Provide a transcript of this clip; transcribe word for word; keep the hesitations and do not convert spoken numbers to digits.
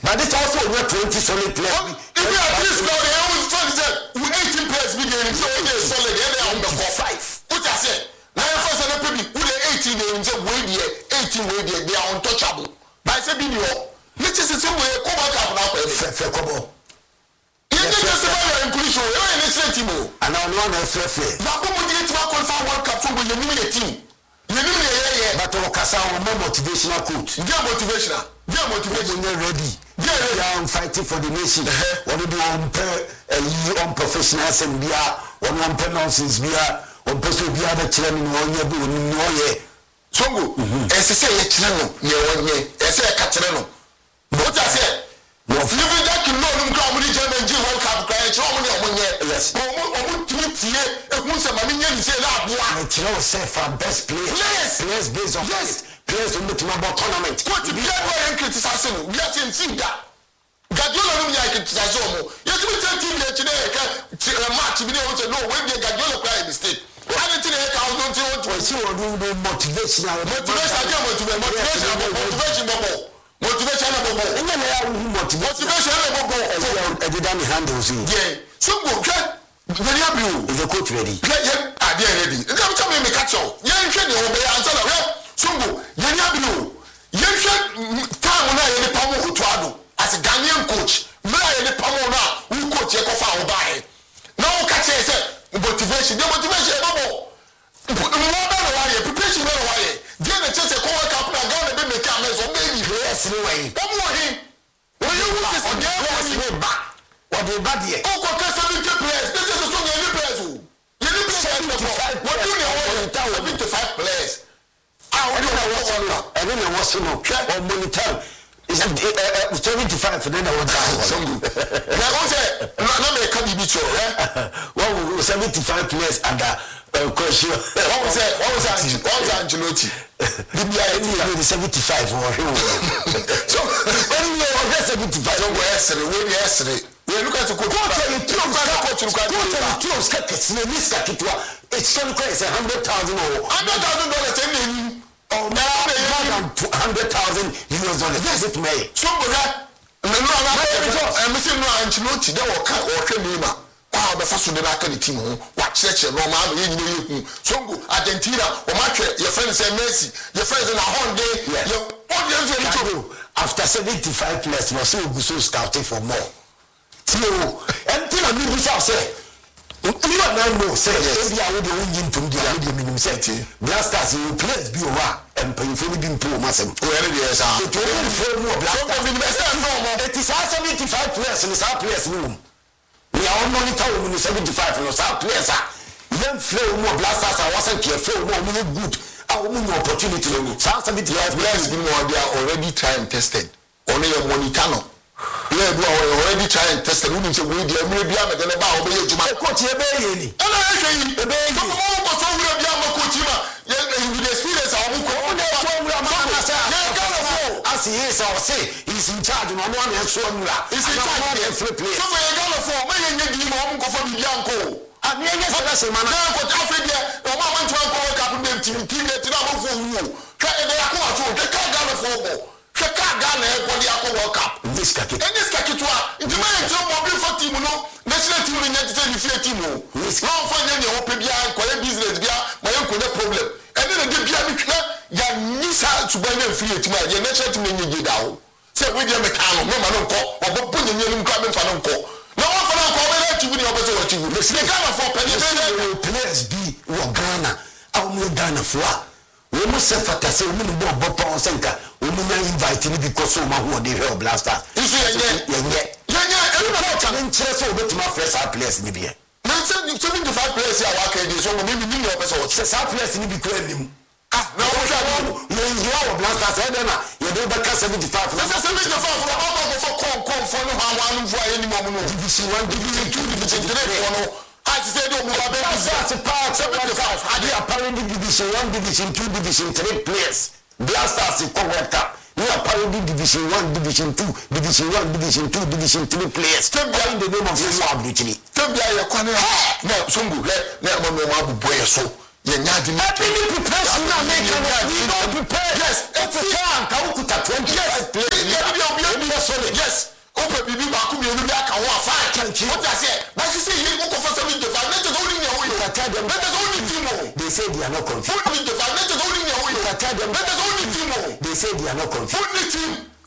But this also we twenty solid players. If you at least now they always tell you we eighteen players be there so they solid they are on the five. What I say? Now first and people who they eighteen they say we there eighteen we there they are untouchable. But I say be you. Let's just say we come back up now for fair fair come. You just say you inclusion. You are in team. And now one fair fair. Now come we get to qualify World Cup so we need a team. You need a but our Kasa more motivational coach. They are motivational. They are motivational. They are ready. They are fighting for the nation. One of the unprofessionals and we are one one nonsense we are one person we are the chairman one year do no year. Songo, as I say, channel, year one year, as I catch no. What I say, living that you know, you come with the German G World Cup, crying, show me one year. Yes, I'm tweet here, and once a man say that one, you know, say for best players, yes, players based on yes, players on the tournament. What the player criticizing, we are saying that. Guardiola no ya criticizing mo. You to tell team here today, a match, we don't know when the Guardiola cry mistake. I don't think I don't want to see what do motivation, motivation, motivation, motivation, motivation. Motivation babo. Enye na ya wu motivation babo. E dey down handles here. Yeah. So go try. Very happy. Is the coach ready? Yeah, yeah. Ah, they ready. You come tell me me catch you. Yeah, you should know be answer na. So go. Very happy. You should time na ye dey pamo otuado as a Ghanaian coach. Me ye dey pamo na who coach ye ko fa wo bae. Now catch you say motivation. The motivation babo. Mo ba na wa ye preparation na wa ye. Dey na chese ko wa cap na Ghana be make am so baby. Yes, anyway. Come on here. When you want this again, what's back? What do you back here? Oh, because seventy players. This is a strong any players. You need to seventy-five. What do you want? seventy-five players. I don't know what's on. I don't know what's on. Or monitor. Is it seventy-five for then I want to some good. Now, what's it? Not make a be true. Well, seventy-five players under question. What was that? What was that? What was Angelotti? The seventy-five for him. So, when you are seventy-five, we're yesterday, we're yesterday. We look at the coach. It's a hundred thousand or hundred thousand dollars. Oh, now more than two hundred thousand U S dollars. Yes, it may. So, I'm missing no Angelotti. They will come or come. Ah, the first one they like the team. Watch that you Roma, you Songo, Argentina, or Marche, your friends say Messi, your friends in a whole day. Your audience will do after seventy-five players was so so scouting for more. So, until I mean, we shall say, you are now more say, maybe I would win to the minimum setting. Blasters, you players be over and paying for being poor, Massam. Where it is, I'm going more blasters. It is our seventy-five players in the South Players room. We are monitor women seventy-five for South players. Young flow more blasters. I wasn't careful more good. Our more opportunity. South seventy-five players be more. They are already trying tested. Only a monitor. Yeah, we are already trying tested. We need to read the maybe I'm going to buy over here to my coach. Yeah, baby. And I say, the baby. Come on, but so we have my coach. Yeah, with the experience, I will go. As he is, I'll say he's in charge. No one has shown you that. He's in charge of free play. So we're going to form. We're going to give him go for the Bianco. And we are going to say, man, I'm going to Africa. No one wants to go to the team. Team that you know for you. Try to go to the Ghana football. Check out Ghana for the World Cup. This kaki. And this kaki to us. If you make a mobile for team, no national team in the team. No for any open behind, collect business behind. My own problem. And then the behind ya nisa to buy them free to my national team in the down. Say we dey mekano no man nko obo punye nyem kwa me fa nko. Na one for nko we let you the opposite what you. The Ghana for penny players be wo Ghana. Aw mo Ghana for. We must say fata say we no bo bo senka. We no invite me because so ma who dey help blaster. If you yeah yeah. Yeah yeah, everybody challenge so we to my first players ni be. Na seventy-five players here wa ka dey so me me me opposite what. Say players ni be kwa nim. Ah, no, you hear blasters, I don't know. You do back seventy-five. That's seventy-five. For all for come come for no one for any more. Division one, division two, division three. No, I said, no, that's a part seventy-five. I do apparently division one, division two, division three players. Blasters in World Cup. We are apparently division one, division two, division one, division two, division three players. Tell me in the name of the Lord, literally. Tell me, I can't. No, Sungu, let me know my boy so. ye nyadi me Every preparation now make you don't prepare. Yes, it's a time ka ukuta twenty-five players. Yes. Open bibi ba ku mi enu bi aka ho afa. What I say? But you say you go for seventy-five. Let us only know you tell them. Let us only team. They say they are not confused. Let us only know you tell them. Let us only team. They say they are not confused. Only team.